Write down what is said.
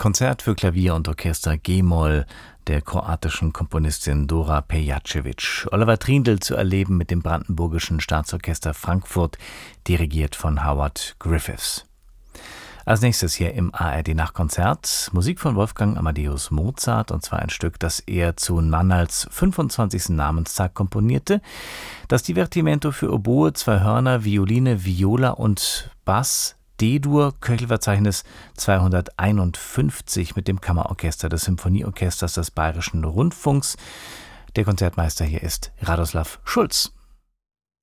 Konzert für Klavier und Orchester G-Moll der kroatischen Komponistin Dora Pejacevic. Oliver Trindl zu erleben mit dem Brandenburgischen Staatsorchester Frankfurt, dirigiert von Howard Griffiths. Als nächstes hier im ARD-Nachtkonzert Musik von Wolfgang Amadeus Mozart, und zwar ein Stück, das er zu Nannals 25. Namenstag komponierte. Das Divertimento für Oboe, 2 Hörner, Violine, Viola und Bass, D-Dur, Köchelverzeichnis 251 mit dem Kammerorchester des Symphonieorchesters des Bayerischen Rundfunks. Der Konzertmeister hier ist Radoslav Schulz.